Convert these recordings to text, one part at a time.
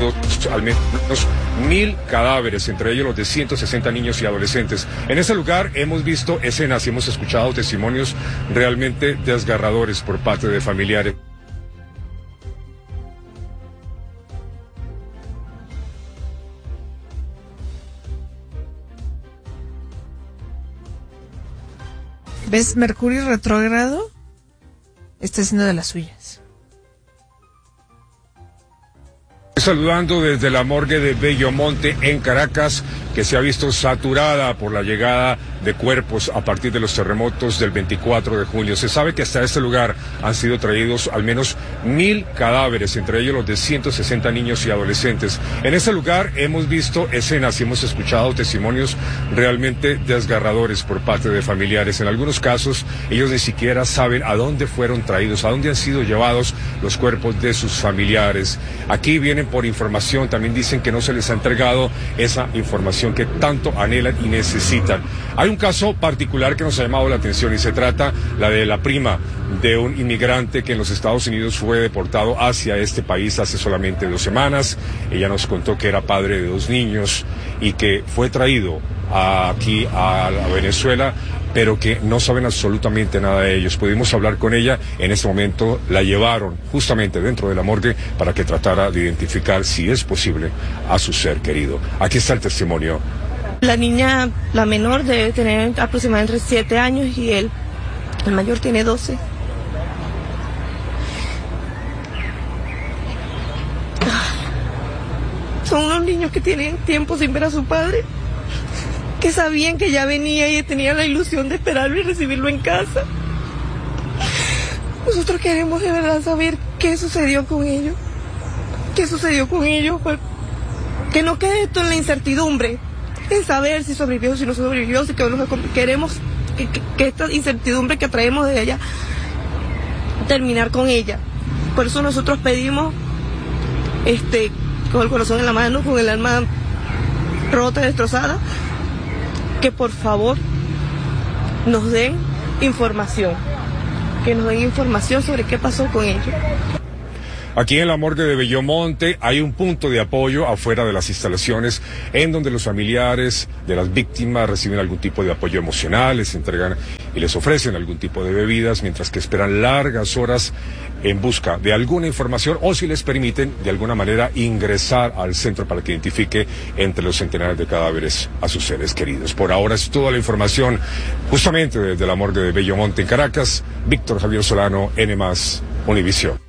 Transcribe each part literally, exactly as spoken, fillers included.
traídos al menos mil cadáveres, entre ellos los de ciento sesenta niños y adolescentes. En ese lugar hemos visto escenas y hemos escuchado testimonios realmente desgarradores por parte de familiares. ¿Ves? Mercurio retrógrado está haciendo de las suyas. Saludando desde la morgue de Bellomonte en Caracas, que se ha visto saturada por la llegada de cuerpos a partir de los terremotos del veinticuatro de julio. Se sabe que hasta este lugar han sido traídos al menos mil cadáveres, entre ellos los de ciento sesenta niños y adolescentes. En este lugar hemos visto escenas y hemos escuchado testimonios realmente desgarradores por parte de familiares. En algunos casos, ellos ni siquiera saben a dónde fueron traídos, a dónde han sido llevados los cuerpos de sus familiares. Aquí vienen por información, también dicen que no se les ha entregado esa información que tanto anhelan y necesitan. Hay un caso particular que nos ha llamado la atención y se trata la de la prima de un inmigrante que en los Estados Unidos fue deportado hacia este país hace solamente dos semanas. Ella nos contó que era padre de dos niños y que fue traído aquí a Venezuela, pero que no saben absolutamente nada de ellos. Pudimos hablar con ella, en este momento la llevaron justamente dentro de la morgue para que tratara de identificar, si es posible, a su ser querido. Aquí está el testimonio. La niña, la menor, debe tener aproximadamente siete años y él, el mayor, tiene doce. Son unos niños que tienen tiempo sin ver a su padre, que sabían que ya venía y tenían la ilusión de esperarlo y recibirlo en casa. Nosotros queremos de verdad saber qué sucedió con ellos, qué sucedió con ellos, que no quede esto en la incertidumbre, en saber si sobrevivió, si no sobrevivió, si quedó, queremos que, que, que esta incertidumbre que traemos de ella, terminar con ella. Por eso nosotros pedimos, este, con el corazón en la mano, con el alma rota, destrozada, que por favor nos den información, que nos den información sobre qué pasó con ellos. Aquí en la morgue de Bellomonte hay un punto de apoyo afuera de las instalaciones en donde los familiares de las víctimas reciben algún tipo de apoyo emocional, les entregan y les ofrecen algún tipo de bebidas mientras que esperan largas horas en busca de alguna información o si les permiten de alguna manera ingresar al centro para que identifique entre los centenares de cadáveres a sus seres queridos. Por ahora es toda la información justamente desde la morgue de Bellomonte en Caracas. Víctor Javier Solano, N más, Univisión.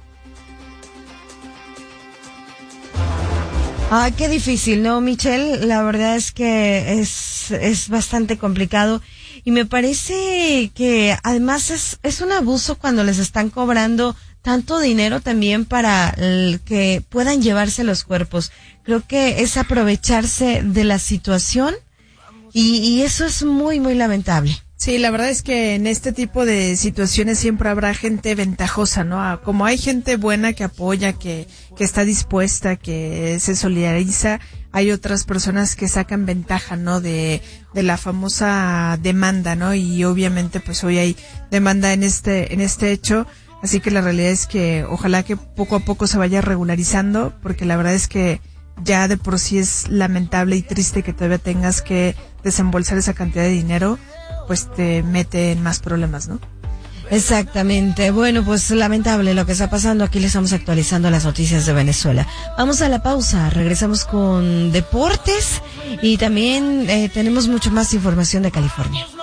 Ah, qué difícil, ¿no, Michelle? La verdad es que es, es bastante complicado y me parece que además es, es un abuso cuando les están cobrando tanto dinero también para el que puedan llevarse los cuerpos. Creo que es aprovecharse de la situación y, y eso es muy, muy lamentable. Sí, la verdad es que en este tipo de situaciones siempre habrá gente ventajosa, ¿no? Como hay gente buena que apoya, que, que está dispuesta, que se solidariza, hay otras personas que sacan ventaja, ¿no? De, de la famosa demanda, ¿no? Y obviamente pues hoy hay demanda en este, en este hecho, así que la realidad es que ojalá que poco a poco se vaya regularizando, porque la verdad es que ya de por sí es lamentable y triste que todavía tengas que desembolsar esa cantidad de dinero, pues te mete en más problemas, ¿no? Exactamente. Bueno, pues lamentable lo que está pasando. Aquí le estamos actualizando las noticias de Venezuela. Vamos a la pausa. Regresamos con deportes y también eh, tenemos mucho más información de California.